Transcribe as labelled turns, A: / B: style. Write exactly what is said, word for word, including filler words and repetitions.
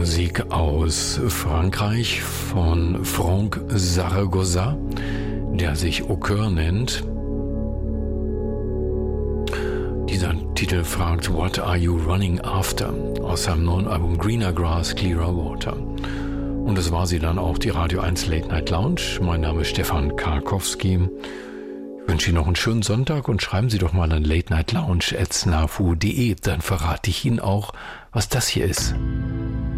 A: Musik aus Frankreich von Franck Zaragoza, der sich Au Coeur nennt. Dieser Titel fragt What Are You Running After? Aus seinem neuen Album Greener Grass, Clearer Water. Und das war sie dann auch, die Radio eins Late Night Lounge. Mein Name ist Stefan Karkowski. Ich wünsche Ihnen noch einen schönen Sonntag und schreiben Sie doch mal an late night lounge at snafu punkt de. Dann verrate ich Ihnen auch, was das hier ist.